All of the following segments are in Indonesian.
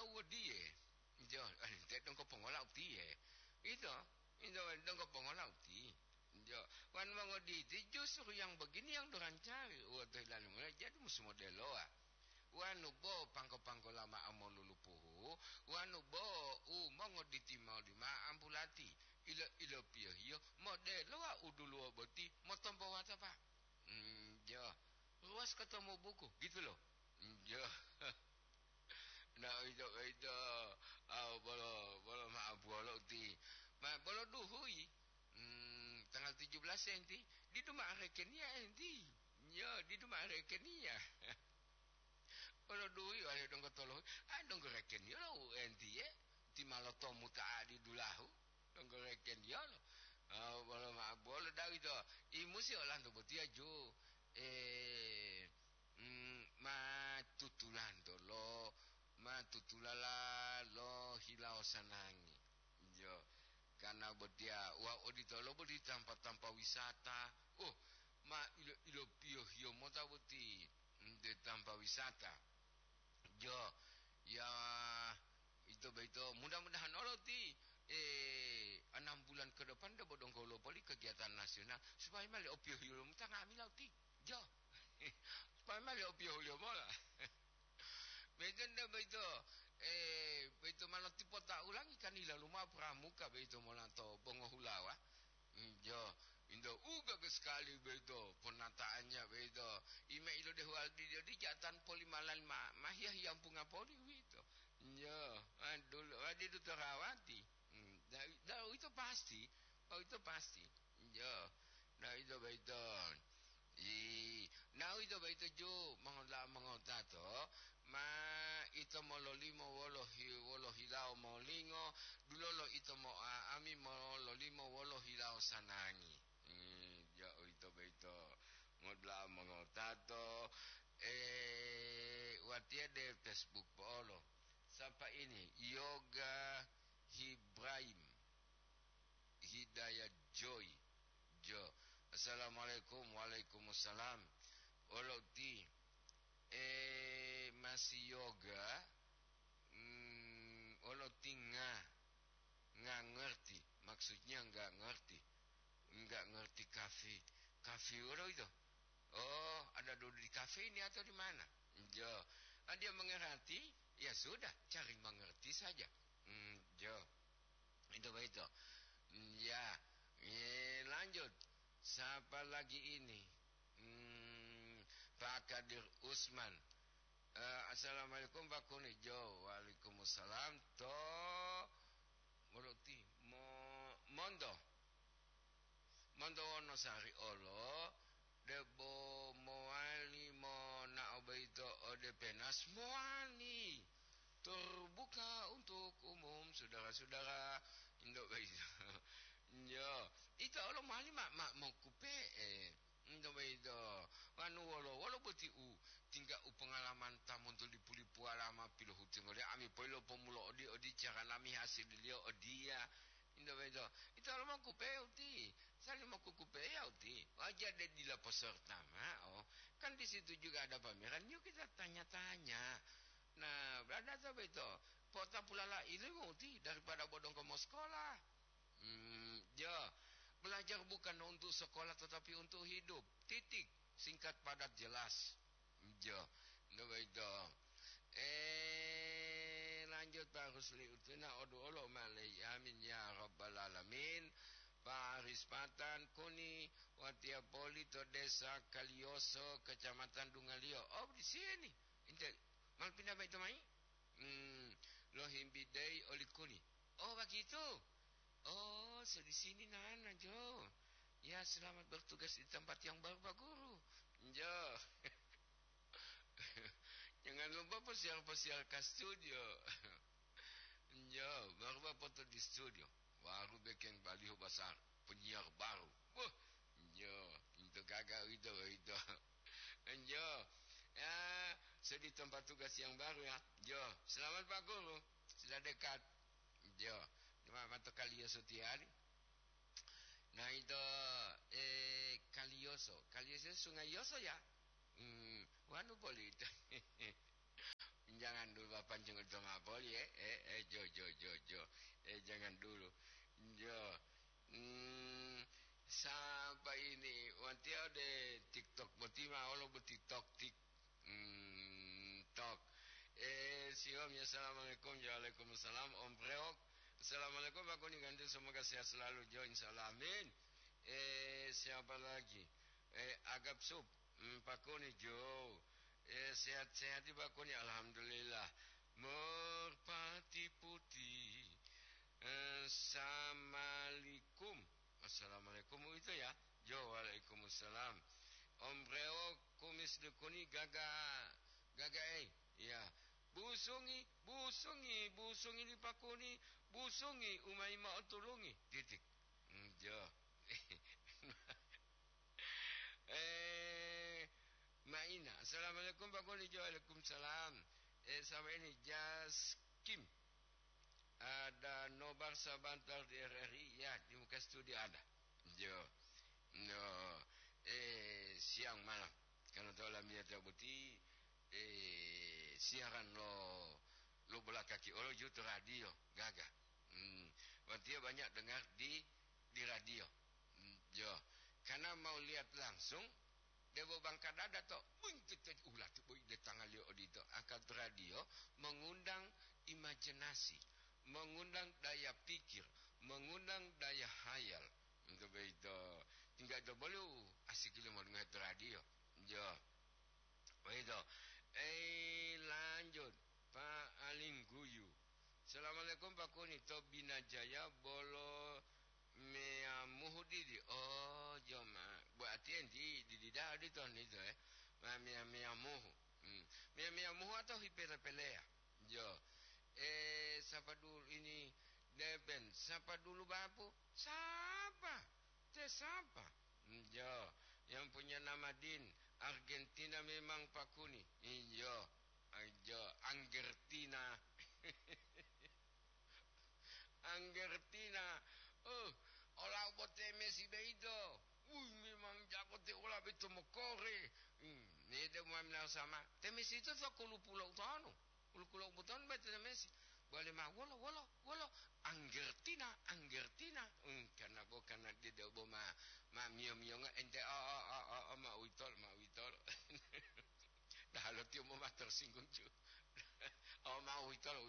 lau dia. Jo, te dong ko pongolau ti Itu dong ko pongolau ti. Jo, wan mangodi ti justru yang begini yang dorang cari. Waktu lalu mulai jadi musuh model loa. Wanu bo pangko lama amo lulupuhu wanu bo mangodi mau di ma ampulati ilo pio hiyo model loa udulu boti motompo wata pak. Jo, luas ketemu buku gitu loh. Jo. Nah itu bolo maaf bolo ti bolo duhui tanggal 17 enti di rumah rekenia enti yo di rumah rekenia bolo duhui ada dong ketolo dong rekenia lo enti di maloto muta adi dulahu dong rekenia lo bolo maaf bolo dah itu imusi orang tu betia jo ma tutulan dolo matutulala lo hilau sanangi jo karena bedia wa odito lo bodi tanpa wisata ma ilo pio hio mota boti de tanpa wisata jo ya itu mudah-mudahan Allah ti 6 bulan ke depan dah bodong kolo poli kegiatan nasional supaya mali opio hio muta ngambil ti jo supaya mali opio hio mola Begitu begitu malah tipe tak ulang ikan ila lumah pramuka begitu malah to bongo hulawa, jo, indo ke sekali begitu penataannya begitu, ime ilo dehwal di jatan poli malan mahia yang punga poli begitu, jo, dulu itu terawati, dah itu pasti, jo, nah itu begitu. Now itu baito jo mangota to ma ito mololimo wolo hilao molingo dulolo ito mo ami mololimo wolo hilao sanangi jo itu baito modla mangota to watia de Facebook polo sampai ini Yoga Ibrahim Hidayah Joy Jo Assalamualaikum waalaikumsalam Oloti masih yoga Oloti nggak ngerti maksudnya nggak ngerti kafe orang itu ada dulu di kafe ini atau di mana jo dia mengerti ya sudah cari mengerti saja jo itu ya lanjut. Siapa lagi ini? Pak Kadir Usman. Assalamualaikum Pak Kunijo. Waalaikumsalam. To Muruti Mondo Wonosari Olo Debo Moali Mona Obeito Ode Penas Moali terbuka untuk umum saudara-saudara Indo Beito. Yo, itu orang mali mak mau kupe Indo Beito. Wanu wolo beti tinggal pengalaman tamun tu lipu alama pilo huting oleh ami pelo pemulo odi cara lami hasil dia odia Indo Beito. Itu orang mau kupe uti. Saling mau kupe ya uti. Wajah dia di la peserta kan di situ juga ada pameran. Yuk kita tanya-tanya. Nah, berada sampai itu. Pota pulala ilmu uti daripada bodong ke sekolah. Belajar bukan untuk sekolah tetapi untuk hidup. Titik, singkat padat jelas. Lanjut Pak Rusli Utuna Odo Malay amin ya rabbal alamin. Pak Aris Patan Kuni Watia Polito Desa Kalioso Kecamatan Dungalio. Di sini. Mal pindah baik mai. Lohim bidai olikuni. Begitu. Di sini Nana Jo. Ya selamat bertugas di tempat yang baru Pak Guru. Jo. Jangan lupa persial ke studio. Jo, baru foto di studio. Baru bikin baliho besar, penyiar baru. Jo, itu kagak itu. Jo. Ya, di tempat tugas yang baru ya. Jo, selamat Pak Guru. Sudah dekat. Jo. Cuma mata Kalioso tiari. Nah itu Kalioso Sungai Yoso ya. Wanu boleh itu. Jangan dulu Bapak pancing itu mapoli jo. Jangan dulu. Jo. Sampai ini wanti ada TikTok motima olo TikTok tok. Siom ya, assalamualaikum. Waalaikumsalam Om Preok. Assalamualaikum, aku nih ganti, semoga sehat selalu Jo, insyaallah amin. Siapa lagi? Agap sup Pak Koni Jo. Sehat-sehat di Pak Koni, alhamdulillah. Merpati putih. Assalamualaikum itu ya Jo. Waalaikumsalam Om Breo. Kumis de Koni gaga ya. Busungi di Pak Koni. Busungi umai mau tulungi titik Jo. Maina, assalamualaikum Pak Koni Jo. Waalaikumsalam. Sama ini Jaskim. Ada nobar sabantar di RRI ya, di muka studi ada Jo. No. Siang malam kalau tahu lah biar buti siaran lo bola kaki lo jutu radio gagah. Berarti banyak dengar di radio Jo. Karena mau lihat langsung Dewa bangka dada to, ulah tu boy de tangan liu odito angkat radio mengundang imajinasi, mengundang daya pikir, mengundang daya hayal. Untuk itu tinggal do boleh asik mau dengar radio. Jo. Begitu. Lanjut Pak Aling Guyu. Assalamualaikum Pak Kuni, to Bina Jaya bolo mea muhudi. Oh joma buat di dah di ton itu mea muhu. Mea muhu atau hiperpelea Jo. Siapa dulu ini Deben, siapa dulu bapu? Siapa Jo. Yang punya nama Din Argentina memang Pak Kuni. Jo. Argentina. Argentina. Olah bote Messi beito. Memang jago te olah beto mokore. Ni de mamna sama. Te Messi itu so pulau tano. Pulau buton beto Messi. Boleh mah wolo. Argentina. Karena bukan dia de boma ma mio ente ma uitol. Dah lo tio mau tersinggung cu. Ma uitol.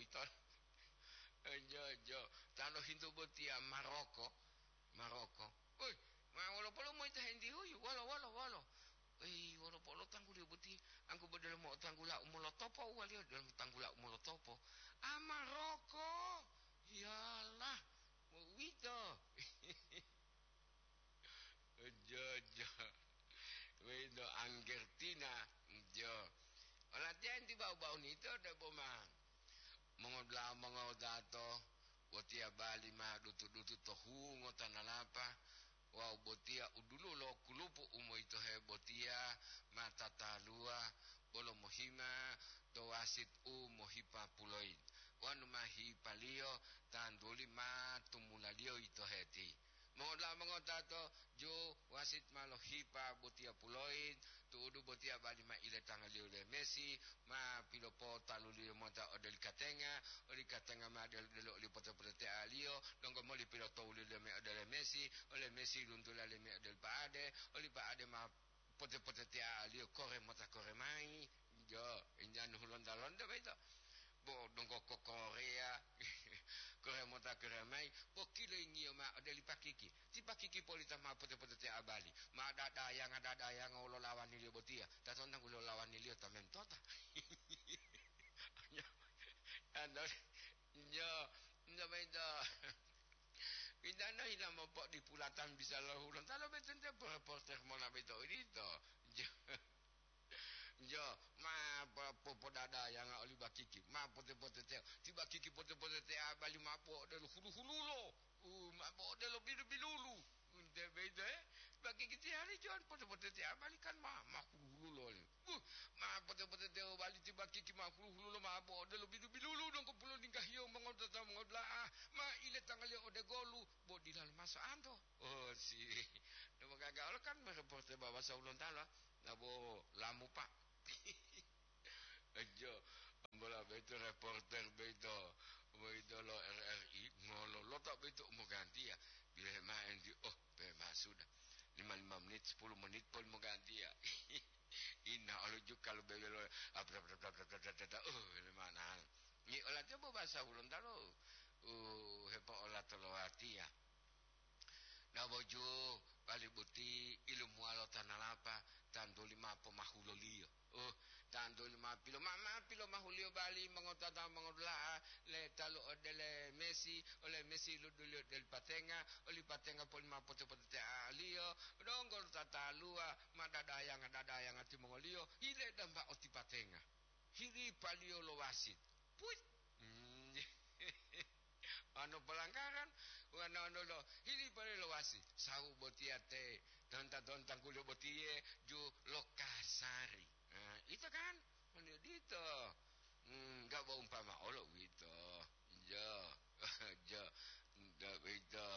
Jo. Tano hintu botia Maroko. Oi, wala polo mo ita hindi huyu. Wala. Wala polo tanggul buti. Angko ba dalam mo tanggula umolotopo. Wala dalam tanggula umolotopo. Maroko. Yalah. Wito. Jo. Wito Argentina. Jo. Wala tiyan di bau nito. Ada bomang. Mengodato botia bali ma dutu tohungo tanalapa wa botia udulu lo kulupu umo ito he botia mata talua bolo mohima to wasit mohipa puloin wanu mahi palio tanduli ma tumulalio ito heti mengodato jo wasit malo hipa botia puloin tuudu botia bali ma ile tangalio le Messi ma pilopo taluli mota odel katenga ma del li pote alio dongo moli piloto le me odel Messi ole Messi luntula le me del paade ma pote te alio kore mai jo injan hulonda beto bo dongo ko Korea Korea mai bo kilo ingio ma odel pakiki ti pakiki polita ma pote te abali ma ada yang ulo lawan ni botia tatondang ulo lawan ni tamen tota Jo beto Pindana hilang mopok di pulatan bisa lahulan talo betul reporter mona beto itu Jo ma popo dada yang oli bakiki ma pote teo tiba kiki pote teo abali ma po de hulu lo ma po de lo bilulu de beda bagi kita hari jual pote teo abali kan ma hulu lo ma pote teo bali tiba kiki ma hulu lo ma po de lo bilulu dong ko pulo dingkah yo mengodata ma ile tanggal yo de golu bo dilal masa ando si de gagal kan reporter bawa saulon tala nabo lamu pak Jo bola beto reporter beto lo RRI ngolo lo tak beto mau ganti ya bila main di sudah 5 menit 10 menit pun mau ganti ya. Ina kalau juga kalau bebelo mana ni olah coba bahasa ulun talo hepa olah tolo hati ya. Na bojo bali buti ilmu alo tanalapa tando 5 pemahulolio. Tando 5 pilo mahulio bali mangotata mangodla le talo dele Messi oleh Messi lo del Patenga oli Patenga pol 5 pote alio dongol tata lua madadayang ati mangolio ile damba oti Patenga hiri palio lo wasit put ano pelanggaran ano lo hiri palio lo wasit sau botiate tonta kulo botie ju lokasari. Nah, itu kan itu nggak mau umpama olo gitu jo itu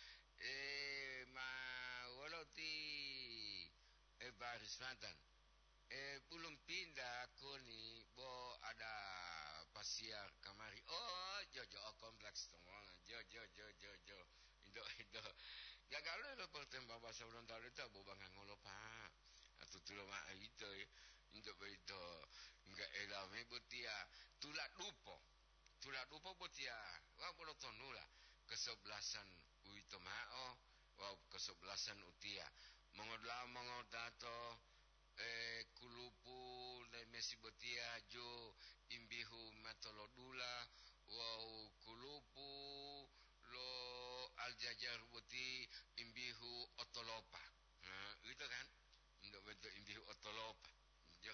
olo ti Baris Selatan belum pindah aku nih bo ada pasiar kamari jo kompleks tongol jo itu gagal lo pertembak bahasa ulang tahun itu bo bangang ngolo pak atau tulo mak itu untuk itu enggak elame botia tulak dupo botia wa bolo tonula kesebelasan uito mao wa kesebelasan utia mengodato kulupu le mesi botia jo imbihu matolodula wa kulupu lo aljajar boti imbihu otolopa. Nah, itu kan untuk bentuk imbihu otolopa jo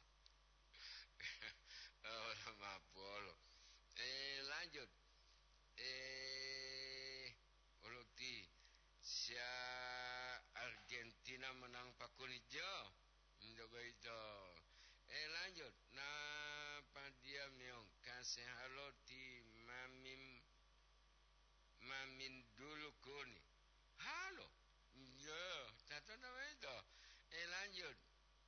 mapolo lanjut Oloti sia Argentina menang pakuni jo untuk begitu lanjut na padia meong kasih haloti mamin dulu kuni halo jo tata nama itu lanjut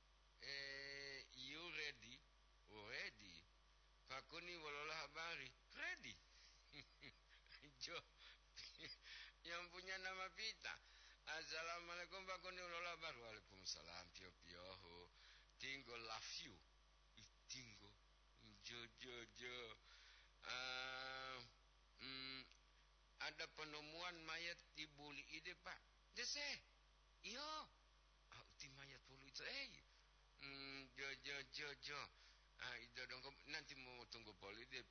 you ready ready pakuni walola habari ready jo yang punya nama pita assalamualaikum pakuni walola habari waalaikumsalam pio tinggo love you tinggo jo ada penemuan mayat di Buli ide pak dese iyo ti mayat Buli itu jo itu dong nanti mau tunggu poli DP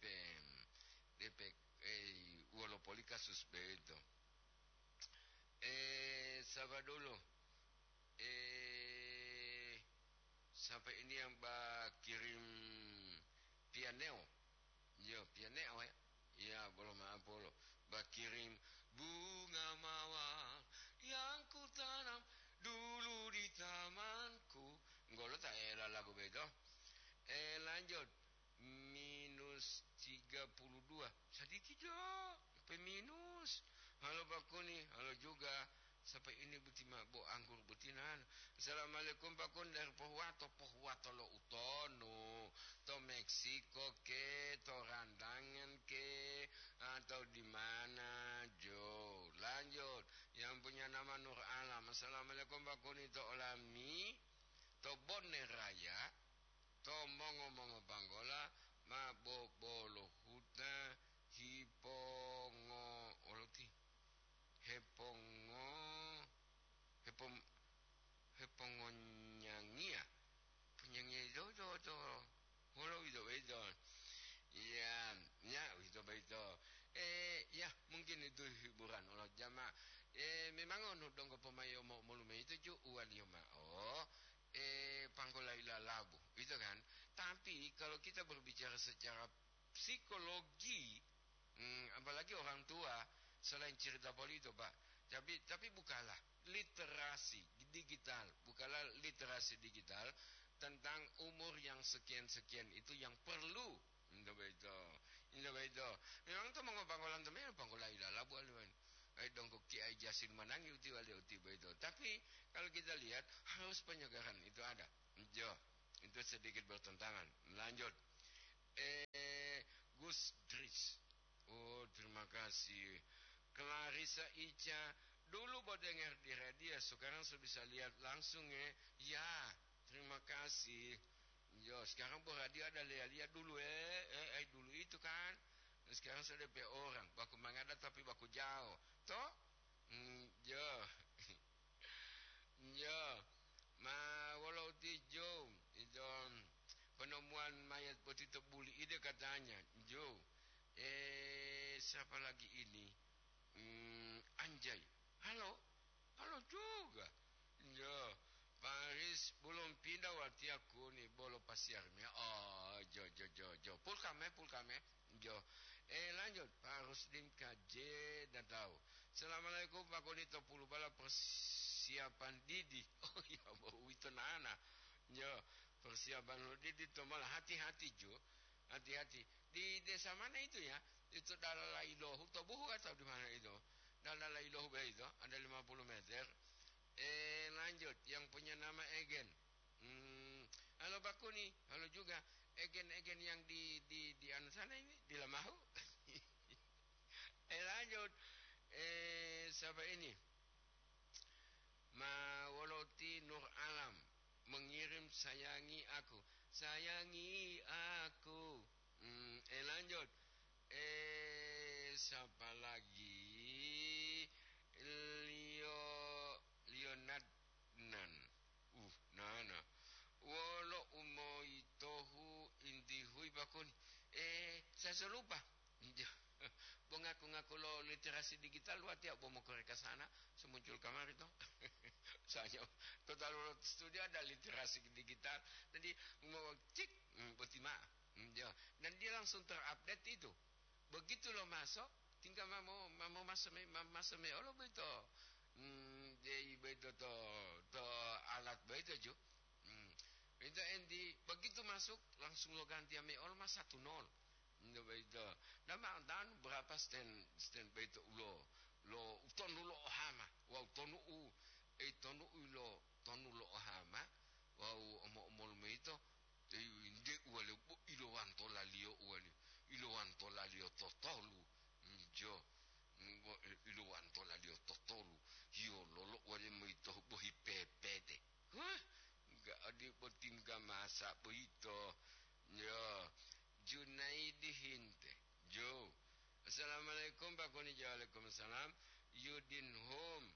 walo poli kasus begitu sabar dulu sampai ini yang kirim pianeo ya boleh maaf bolo kirim bunga mawar yang ku tanam dulu di tamanku ngolo tak lagu begitu lanjut minus 32 sedikit jo minus halo Pakuni halo juga sampai ini butima bo anggur butinan assalamualaikum Pakun dari pohwato lo utono to Meksiko ke to Randangan ke atau di mana jo lanjut yang punya nama Nur Alam assalamualaikum Pakun itu olami to Bone Raya to mongo Banggola ma bolo huta hipongo oloti hepongonyangia penyanyi itu holo itu ya itu ya mungkin itu hiburan Allah jama memang ono dong ke pemayo molume itu ju ualioma Panggolaila labu itu kan tapi kalau kita berbicara secara psikologi apalagi orang tua selain cerita politik pak tapi bukalah literasi digital tentang umur yang sekian itu yang perlu itu memang tuh mau panggolan temen panggolan ilah labu aluan dong Kiai Jasin Manang itu itu tapi kalau kita lihat harus penyegaran itu ada jo itu sedikit bertentangan lanjut terima kasih. Clarissa Ica, dulu baru dengar di radio, sekarang sudah bisa lihat langsung ya. Ya, terima kasih. Yo, sekarang bu radio ada lihat dulu dulu itu kan. Dan sekarang sudah ada orang, baku mengada tapi baku jauh. Toh? Yo. Yo. Walau Jo, itu penemuan mayat putih terbuli ide katanya. Jo. Siapa lagi ini? Anjay. Halo juga. Jo. Paris belum pindah waktu aku nih bolo pasiarnya. Oh, jo. Pulkame. Jo. Lanjut. Pak Rusdin KJ dan tahu. Assalamualaikum Pak Konito puluh bala persiapan Didi. Oh ya, bau itu nana. Jo. Persiapan lo Didi itu malah hati-hati Jo. Hati-hati. Di desa mana itu ya? Itu Dalalailohu. Tobuhu atau di mana itu? Dalalailohu itu ada 50 meter. Lanjut yang punya nama Egen. Halo Bakuni, halo juga Egen yang di anu sana ini di Lamahu. Lanjut siapa ini? Mawaloti Nur Alam mengirim sayangi aku. Lanjut siapa lagi? Leonadnan. Nana. Walo umoitohu indihui bakun. Saya lupa. Ngaku lo literasi digital luar tiap mau ke sana semuncul kamar itu. Saya total studio ada literasi digital. Jadi mau cik betima. Dan dia langsung terupdate itu. Begitu lo masuk, tinggal mau masuk lo betul. Jadi betul to alat betul jo. Itu endi begitu masuk langsung lo ganti ame mas 1-0. Betul. Dan berapa stand betul lo tonu lo ohama. Wow tonu lo ohama. Wow omol itu. Inde wale ilowanto lalio totolu jo ilowanto lalio totolu yo lolo wale moito bohi pepete enggak adi potingga masa boito yo Junaidi hinte jo. Assalamualaikum Pak Koni. Waalaikumsalam. Yudin home.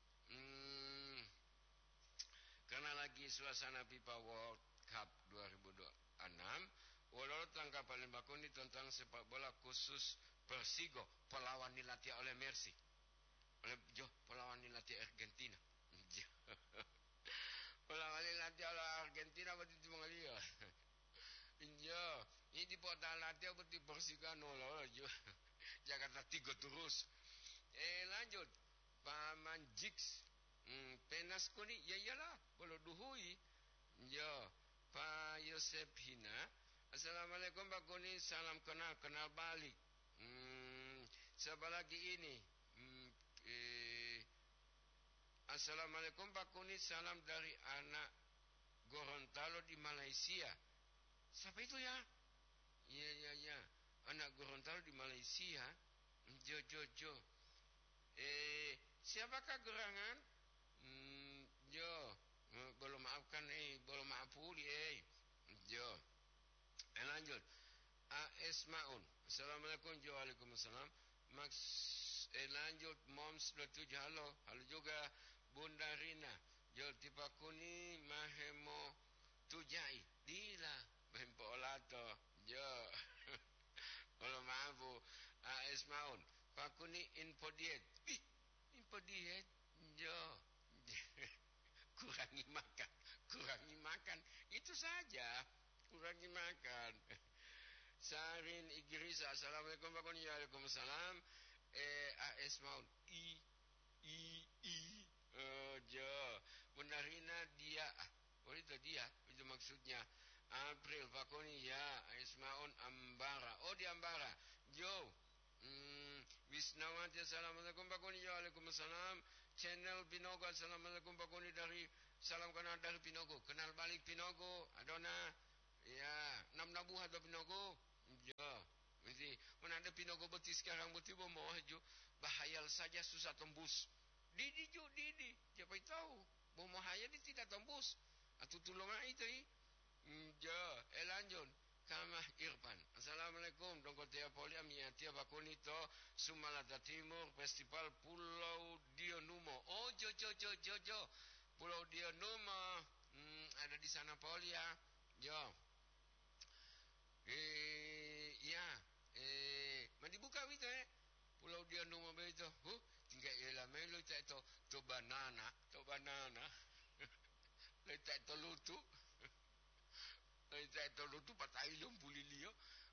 Karena lagi suasana FIFA World Cup 2026, walau tangkapan Bakuni tentang sepak bola khusus Persigo, pelawan dilatih oleh Mercy, pelawan dilatih Argentina. Pelawan dilatih oleh Argentina berarti itu mengalir. Ini di portal latih berarti Persigo nol jo. Jakarta 3 terus. Lanjut Paman Jigs. Penas ko ni iyalah bolo duhui. Pak Yosef Hina. Assalamualaikum Pak Koni, salam kenal balik. Siapa lagi ini? Assalamualaikum Pak Koni, salam dari anak Gorontalo di Malaysia. Siapa itu ya? Iya. Anak Gorontalo di Malaysia. Jo. Siapakah gerangan? Belum maafkan belum maafuli jo. Lanjut AS Maun. Assalamualaikum. Waalaikumsalam. Lanjut Moms 27. Halo juga Bunda Rina. Jo tipakuni mahemo tujai dila bempo olato jo. Belum maafu AS Maun. Pakuni info diet jo. Kurangi makan itu saja, kurangi makan. Sarin Igrisa. Assalamualaikum Pak Koni. Waalaikumsalam. AS Maun jo. Benarina dia itu maksudnya April Pak Koni ya. AS Maun Ambara. Di Ambara jo. Wisnawati. Assalamualaikum Pak Koni. Waalaikumsalam. Channel Pinogo. Assalamualaikum Pak Koni dari salam kenal dari Pinogo. Kenal balik Pinogo. Adona ya 6 nabuh atau Pinogo. Ya. Mesti mana ada pinogo beti sekarang beti mau haju bahayal saja susah tembus. Didi ju didi, siapa tahu mau hayal di tidak tembus. Atau tulungan itu jo, lanjut. Kamah Irfan. Assalamualaikum. Dongko tia poli amia tia bakunito Sumalada Timur Festival Pulau Dionumo. Oh, jo. Pulau Dionumo. Ada di sana poli ya. Jo. Ya. Mandi buka itu Pulau Dionumo begitu. Tinggal ialah melo tak to banana. Letak to lutu. Letak to lutu patai lum pulilio.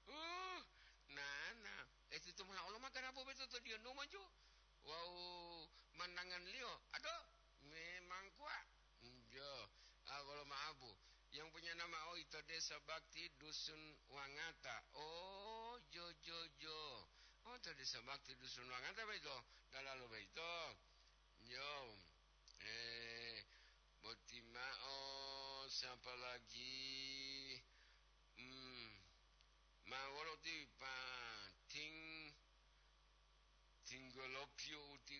Nana. Itu mula Allah makan apa betul to Dionumo ju. Wow, mandangan Leo. Aduh, memang kuat. Jo. Kalau maaf yang punya nama itu Desa Bakti Dusun Wangata. Oh, jo. Oh, itu Desa Bakti Dusun Wangata begitu. Dah lalu begitu. Jo. Botima. Oh, siapa lagi? Mawalo ti pa tinggolopio uti.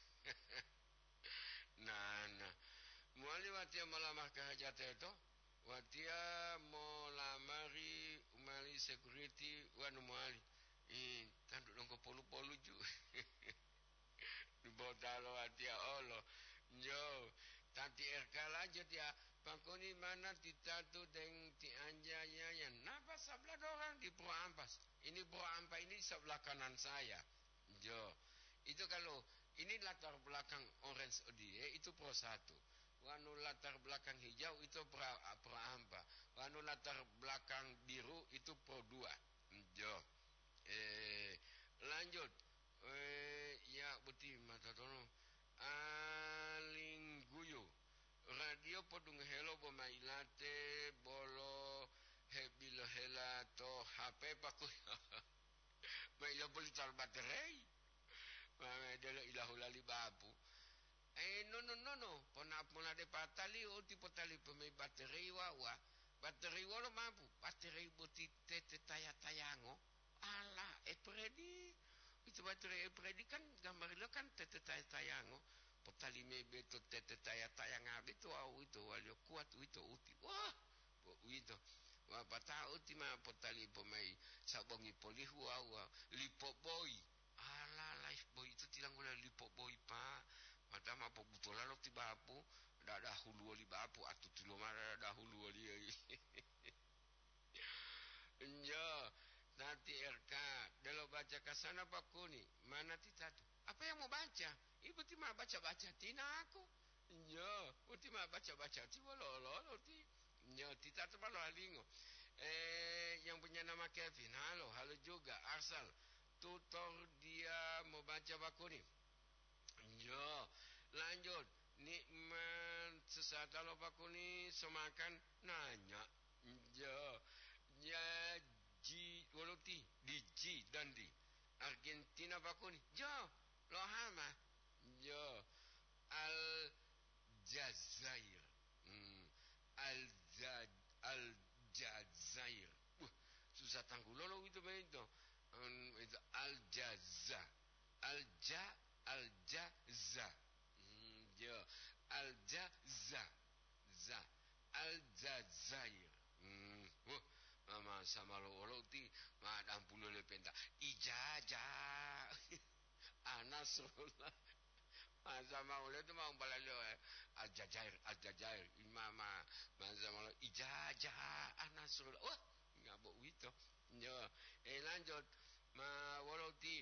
Nana. Muali watia malamah kahajat itu. Watia molamari umali security wanu muali. Tanduk dong polu-polu ju. Botalo watia olo. Jo. Tati erkala aja dia. Pakoni mana titatu deng ti anjaya yang napa sebelah orang di Pro Ampas. Ini Pro Ampas ini sebelah kanan saya. Jo. Itu kalau ini latar belakang orange ODA itu Pro 1. Wanu latar belakang hijau itu Pro Ampas. Wanu latar belakang biru itu Pro 2. Jo. Lanjut. Ya buti mata tolong. Alingguyo. Radio podung hello bomailate bolo hebilo hela to HP paku. Maila boli tar baterai. Delo ilahulali bapu. No. Ponap mula de patali o tipo tali pemai baterai wa. Baterai walo mampu. Baterai buti tete tayango. Ala predi. Itu baterai predi kan gambar lo kan tete tayango. Potali mebe to tete tayang abe to au itu walio kuat itu uti. Wah, itu. Wah patah uti ma potali pemai sabongi polihu au lipo boy. Ala life boy itu tilang gula lipo boy pa. Mata ma po butola lo ti bapu, da hulu li bapu atu tilo mara da hulu li. Enjo, nanti RK, delo baca kasana pakuni, mana titatu. Apa yang mau baca? Ibu timah baca-baca tina aku. Nyo, timah baca-baca ti lolo ti. Nyo, tita tu malo halingo. Yang punya nama Kevin, halo juga Arsal. Tutor dia mau baca bakuni. Nyo, lanjut. Nikmat sesat kalau bakuni semakan nanya. Nyo, ya woloti di G dan di Argentina bakuni. Jo. Lohama jo Aljazair Aljazair susah tangguh lolo itu begitu itu Aljaza jo Aljaza Aljazair mama sama lo ti madam pulo le penta ijajah Anasrullah masa maulid itu mau balalo Aljazair imama masa maulid ijajah Anasrullah wah ngabok itu yo lanjut ma waloti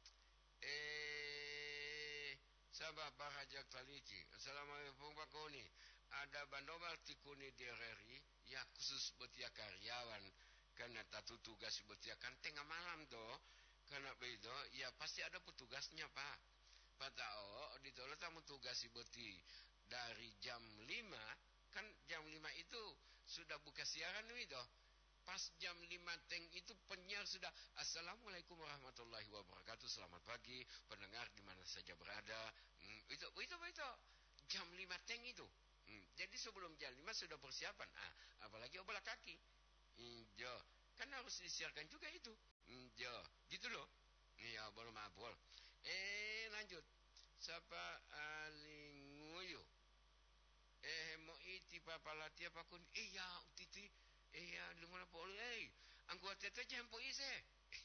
sabah bahajak taliki. Assalamualaikum Pak Koni. Ada bandomal tikuni di RRI ya khusus buat ya karyawan karena tatu tugas buat ya kan tengah malam tuh. Karena begitu, ya pasti ada petugasnya Pak. Pak tahu, ditolak tamu tugas beti dari jam 5, kan jam 5 itu sudah buka siaran itu. Pas jam 5 teng itu penyiar sudah Assalamualaikum warahmatullahi wabarakatuh. Selamat pagi pendengar di mana saja berada. Itu jam 5 teng itu. Jadi sebelum jam 5 sudah persiapan. Apalagi obat kaki. Kan harus disiarkan juga itu. Ya, gitu loh. Iya, boleh mabol. Lanjut. Sapa alinguyo. Mo iti papalatia pakun. Ya, utiti. Ya, lumana poli. Angku atete jempo ise.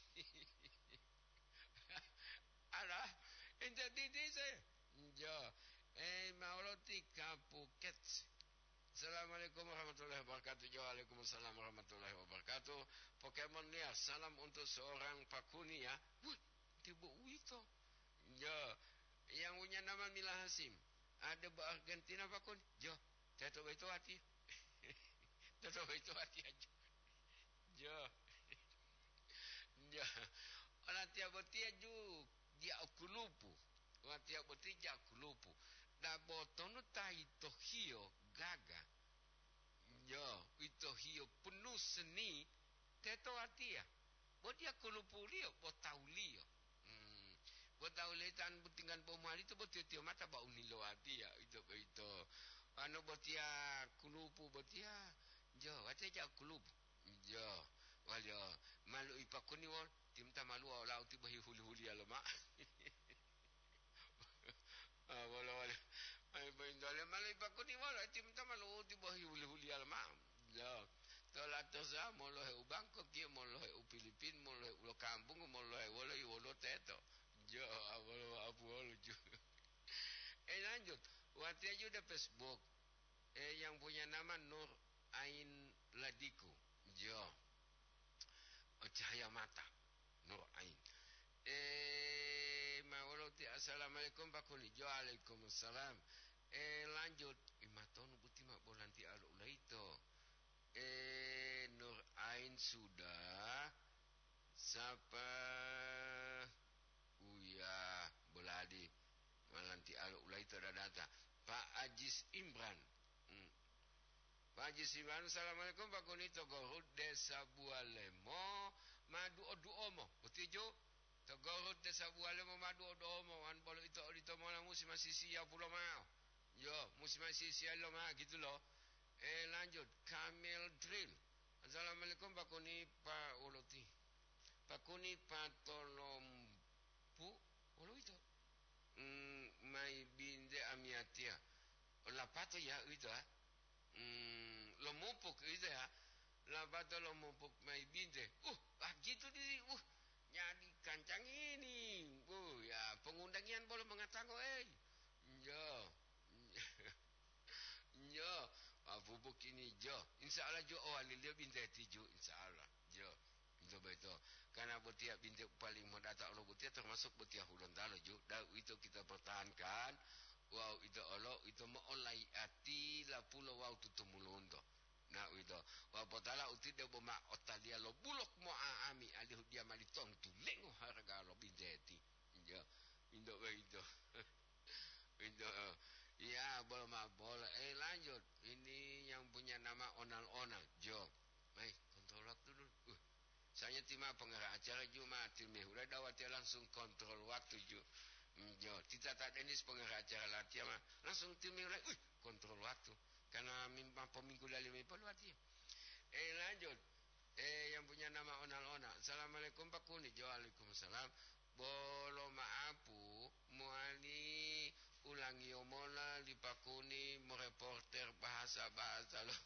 Alah, ente dice. Ya. Mauloti Kapuket. Assalamualaikum warahmatullahi wabarakatuh. Waalaikumsalam warahmatullahi wabarakatuh. Pokemon liar, salam untuk seorang Pakuni ya. Wih, tiba Wito. Ya, yang punya nama Mila Hasim. Ada Argentina Pakun. Jo, teto itu hati. Teto itu hati aja. Jo. Ya. Orang tiap betia ju dia akulupu. Orang tiap betia dia akulupu. Na botono tai tohio gaga. Yo, itu hio penuh seni. Teto artia. Bo dia kulupu lio, bo tau lio. Bo tau letan butingan pomali itu bo tio mata ba unilo artia itu. Ano bo tia kulupu bo tia. Jo, wace ja kulupu. Jo, walio malu ipakuni wol timta malu lau tiba hi huli-huli aloma. Wala. Ay dole malay pakuni wala timta malu tiba hi huli-huli aloma. Jo. Tola tosa molo he ubangko ki molo he Pilipin molo he ulo kampung molo he wala i wolo teto. Jo, wala apu wala jo. Lanjut. Waktu aja udah Facebook. Yang punya nama Nur Ain Ladiku. Jo. Cahaya mata. Nur Ain. Mawaloti assalamualaikum Pak Kuni. Waalaikumsalam. Lanjut. Imatonu buti mak bolanti alu laito. Nur Ain sudah. Siapa? Uya Boladi. Malanti alu laito dah data. Pak Ajis Imran. Pak Ajis Imran. Assalamualaikum Pak Kuni. Togohud Desa Bualemo. Madu oduomo. Butijo. Togohud Desa Bualemo madu oduomo. Wan bolo itu oditomo na musim masisia pulau mau. Yo, musim masisia lo mau gitu loh. Lanjut. Kamil Drill. Assalamualaikum Pak Kuni Pak Uloti. Pak Kuni Patolompu. Ulu itu. Mai binde amiatia. Lapato ya itu ah. Lo mupuk itu ya. Lapato lo mupuk mai binde. Gitu di. Nyadi kancang ini. Ya pengundangian boleh mengatakan yo. Yo, bubuk ini jo. Insya Allah jo awalnya binte tiju. Insya Allah jo. Itu betul. Karena butiak binte paling mendata Allah butiak termasuk butiak hulun talo jo. Dan itu kita pertahankan. Wow itu Allah itu maulai ati la pulau wow tutumulundo. Nah itu. Wow potala uti de boma otalia lo bulok mo aami alih dia malitong tu lengo harga lo binte ti. Jo. Itu betul. Itu ya boleh lanjut. Ini yang punya nama onal-onal Jo. Baik kontrol waktu dulu. Saya timah pengarah acara Jumat Tilmih udah dawat langsung kontrol waktu Jo. Tidak tak Denis pengarah acara latihan langsung Tilmih udah kontrol waktu karena peminggu lalu mimpi latihan. Lanjut. Yang punya nama onal-onal. Assalamualaikum Pak Kuni. Waalaikumsalam. Bolo maapu muali ulangi omola di Pakuni mereporter bahasa-bahasa lo.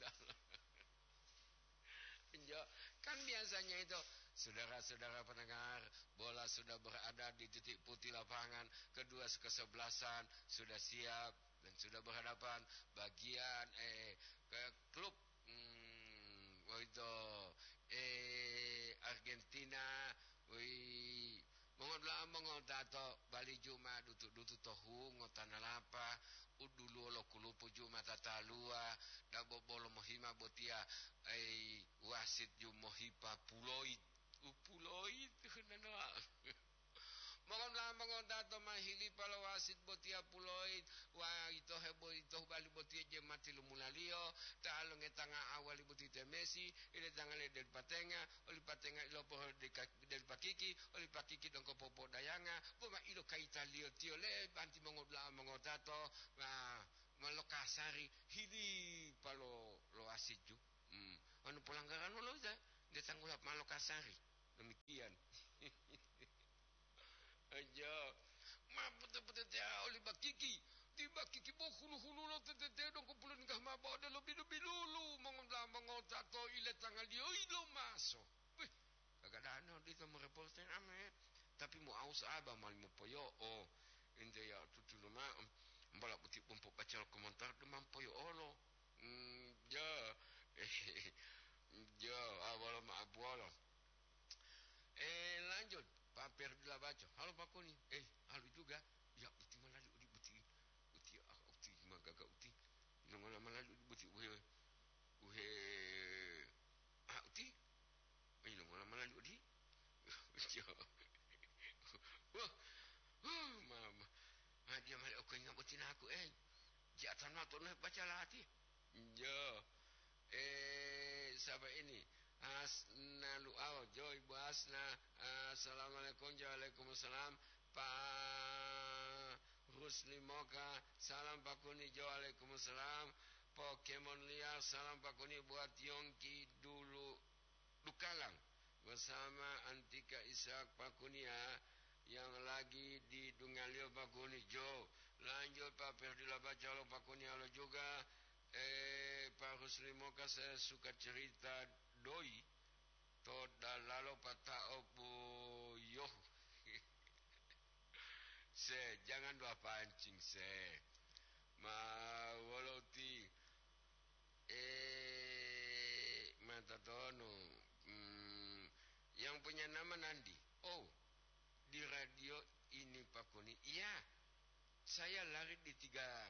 Kan biasanya itu saudara-saudara pendengar bola sudah berada di titik putih lapangan kedua kesebelasan sudah siap dan sudah berhadapan bagian ke klub itu Argentina mongon tato bali juma dutu tohu ngotana lapa udulu lo kulupu juma tatalua dabo bolo mohima botia wasit ju mohipa puloid nana mongon tato mahili pala wasit botia puloid wa ito hebo ito bali botia je mati lumulalio talo ngetanga awali botia Messi ile tangale del patenga oli patenga ilo poho del pakiki oli pakiki dongko popo dayanga boma ilo kaitalio tio le banti mongon tato malokasari hili palo lo wasit ju anu pelanggaran lo Dia tanggulap Malokasari. Demikian. Aja. Ma betul-betul dia oleh bakiki. Di bakiki bo hulu-hulu lo tete dong kumpulan kah ma bo de lebih lulu mengotak to ile tangal dia ilo masuk. Wih. Kadang-kadang dia tu mereporter amet. Tapi mau aus abah mal mo poyo oh. Inde ya tutu lama balak butik pompok baca komentar demam poyo olo. Ja. Ja, awal ma abualo. Lanjut. Pak Perdila baca. Halo Pak Koni. Halo juga. Ya, uti malalu di buti. Uti magagak uti. Nang malalu di buti uhe. Uti. Nang malalu di. Ja. Wah. Mama. Dia malah aku ingat buti aku Jatan waktu nak baca lah hati. Ja. Sahabat ini. Asna lu'aw Joy Ibu Asna. Assalamualaikum. Waalaikumsalam. Pak Rusli Moka. Salam Pak Kuni. Waalaikumsalam. Pokemon liar. Salam Pak Kuni buat Yongki dulu Dukalang bersama Antika Ishak Pak Kuni ya, yang lagi di Dungalio Pak Kuni. Jo. Lanjut Pak Perdila baca lo Pak Kuni halo juga. Pak Rusli Moka, saya suka cerita doi to dalalo patao boyo. Se jangan dua pancing se. Ma woloti mata tono. Yang punya nama Nandi. Oh, di radio ini Pak Kuni. Iya. Saya lari di tiga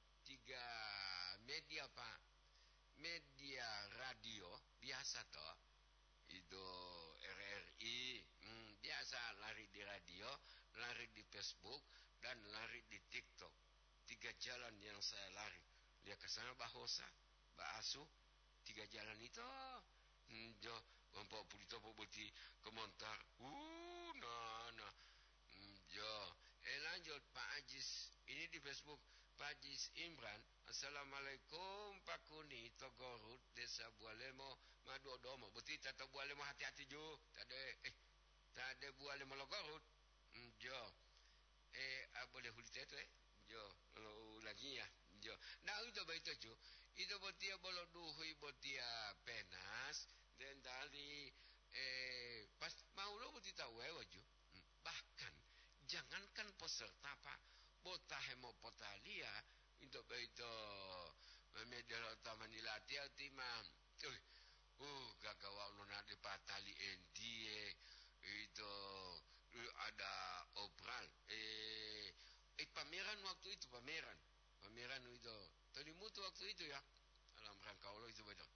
media Pak. Media radio biasa toh. Itu RRI. Biasa lari di radio, lari di Facebook, dan lari di TikTok. 3 jalan yang saya lari. Lihat ke sana Bahosa, Baasu, 3 jalan itu. Jo, bapak pulito boti komentar. Nah. Jo, lanjut Pak Ajis. Ini di Facebook Pak Ajis Imran. Assalamualaikum Pak Kuni Togorut Desa Bualemo Madodomo. Beti tata Bualemo hati-hati jo. Tade Bualemo Logorut. Jo. Boleh hulita itu Jo. Lagi ya. Jo. Nah itu baik itu jo. Itu botia bolo duhui botia penas. Dan dari pas mau lo boti tahu jo. Bahkan jangankan peserta Pak, bota hemopotalia itu begitu media utama dilatih timam. Gagawa nona di patali endie itu ada obral. Pameran waktu itu pameran itu. Tadi mutu waktu itu ya. Dalam rangka Allah itu betul.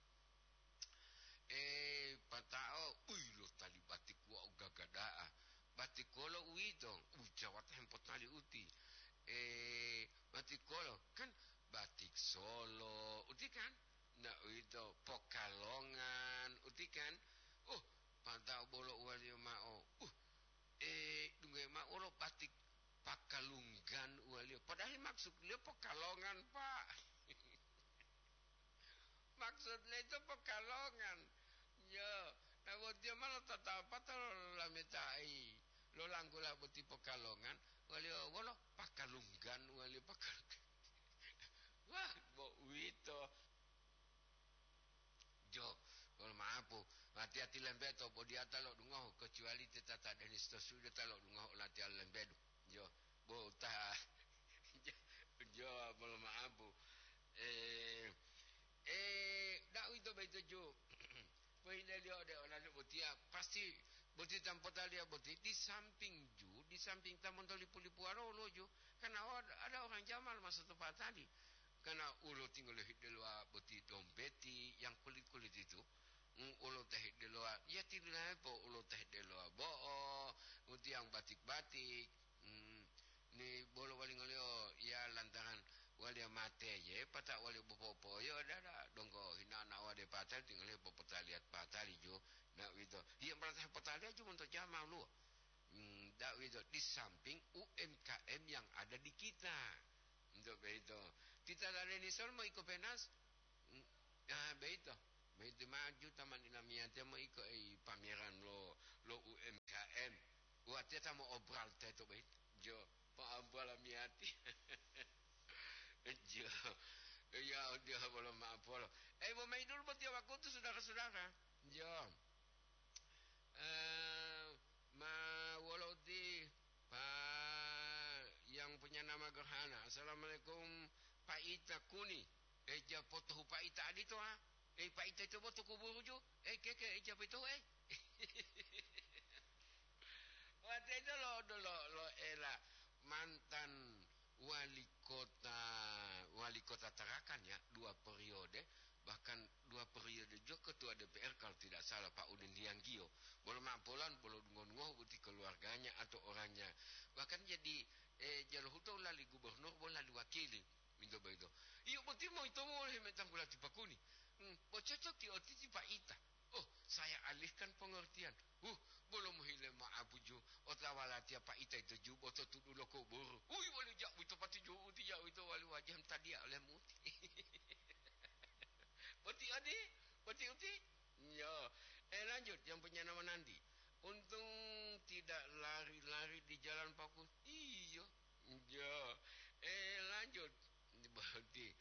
Patao, lo tali batik wa gagadaa. Batikolo uitong Jawa tempot nali uti batikolo kan batik Solo uti kan nah itu Pokalongan uti kan pantau bolo wali mao dungai mao lo batik Pakalunggan wali padahal maksud dia Pokalongan Pak. Maksudnya itu Pekalongan. Ya, nah buat dia malah tata patah lamitai. Lo langgula buti Pekalongan, wali walo Pakalunggan wali Pakalunggan. Wah, bo wito. Jo, kalau maapu, hati-hati lembeto, bo dia talok dungoh kecuali tata Denis sudah talok dungoh latihan lembedo. Jo, bo tah. Jo, kalau maapu. Dak itu baik jo. Pahina dia ada lalu botia pasti boti tampot dia boti di samping tamun to lipu-lipu arolo jo. Karena ada orang Jamal masa tempat tadi. Karena ulo tinggal di luar boti dompeti yang kulit-kulit itu. Ulo teh di luar. Ya tidak apa ulo teh di luar. Boti yang batik-batik. Ni bolo wali ngoleo ya lantaran wali mate je patak wali bopopo yo ada dongko hina na wali patal tinggal popota lihat patali jo nak gitu dia merasa patali aja untuk jamaah lu dak gitu di samping UMKM yang ada di kita untuk begitu kita dari Nisol mau ikut penas begitu Itu maju taman dinamian dia mau ikut pameran lo UMKM. Wah dia tak mau obral teh tu baik. Jo pak obral miati. Jo ya dia belum maaf lo. Mau main dulu buat dia waktu tu saudara-saudara. Jo ma walau di yang punya nama gerhana. Assalamualaikum Pak Ita Kuni. Eja foto Pak Ita adi tu ha. Pak Ita tu foto kubur ju. Keke eja itu Waktu itu lo era mantan wali kota Tarakan ya, 2 periode, bahkan 2 periode juga ketua DPR kalau tidak salah Pak Udin Hianggio. Belum mampulan, belum ngongoh buti keluarganya atau orangnya. Bahkan jadi jalur hutan lali gubernur, boleh diwakili. Minta begitu. Iya buti mau itu boleh mentang gula tipakuni. Cocok di otiti Pak Ita. Oh, saya alihkan pengertian. Belum hilang maaf ju. Otawala tiap Pak Ita itu ju boto tu dulu kubur. Wali jak itu pati ju uti jak itu wali wajah tadi oleh muti. Boti adi, boti uti. Ya. Lanjut yang punya nama Nandi. Untung tidak lari-lari di jalan Paku. Iya. Ya. Lanjut. Berarti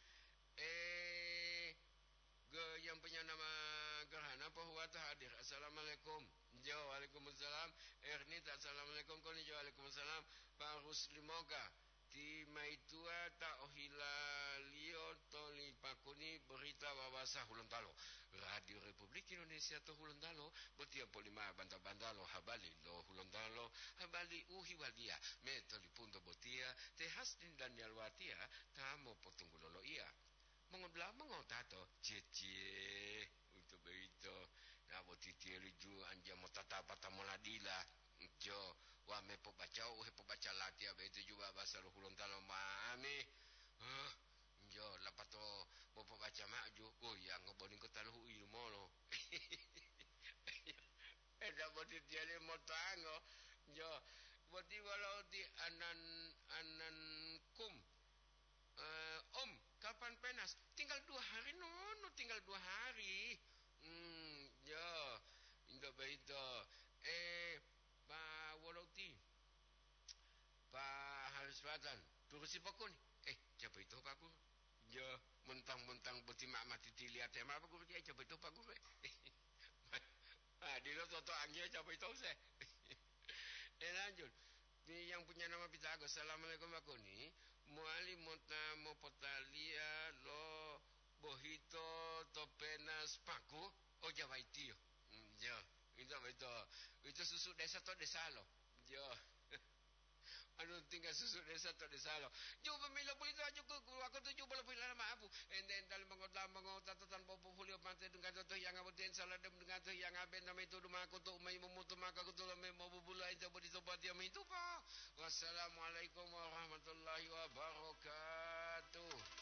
yang punya nama Gerhana Pahwata hadir. Assalamualaikum. Jauh. Waalaikumsalam. Ernita. Assalamualaikum. Konnichiwa. Waalaikumsalam. Pak Ruslimoga. Ti maitua ta ohilalio toli pakuni berita wawasa Hulontalo. Radio Republik Indonesia to Hulontalo. Betia polima bantalo habali lo Hulontalo. Habali uhiwalia. Metoli punto botia. Te hasdin dan yalwatia. Tamo potungulolo iya. Mengolah mengotato cie untuk begitu na botiti liju anja motata patamoladila jo wa me baca latia begitu juga bahasa Hulun Talo mami jo lapato mo baca maju yang ngobonin ko talu ilmo lo eda botiti ale motango jo boti walau di anan kum Om, kapan penas? Tinggal 2 hari nono, tinggal 2 hari. Ya, indah begitu. Pak Walauti, Pak Haris Batan, turusi pakun. Siapa itu Pak Guru? Ya, mentang-mentang beti mak mati dilihat ya, apa Guru dia siapa itu Pak Guru? Di lo toto angin siapa itu saya? Lanjut. Ini yang punya nama Pitago. Assalamualaikum Pak Kuni. Muali mota mopotalia lo bohito topenas paku. Oh Jawa itu. Ya, itu susu desa atau desa lo. Ya. Anu tinggal susu desa atau desa lo. Coba mila boleh tu aja aku tu coba lebih lama aku. Enden dalam mengotak tanpa populio pantai dengan tu yang aku den salah dem dengan tu yang aben nama itu rumah aku tu mai memutu maka aku tu mai mau bubula itu bodi sobat yang itu pak. Wassalamualaikum warahmatullahi wabarakatuh.